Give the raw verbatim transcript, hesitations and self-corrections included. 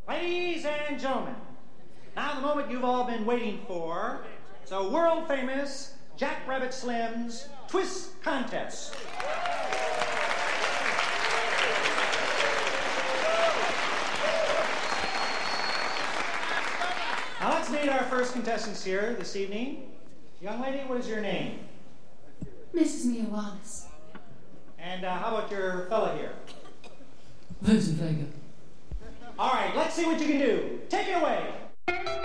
Ladies and gentlemen, now the moment you've all been waiting for. It's a world-famous Jack Rabbit Slim's Twist Contest. Now let's meet our first contestants here this evening. Young lady, what is your name? Missus Mia Wallace. And uh, how about your fella here? Vincent Vega. All right, let's see what you can do. Take it away.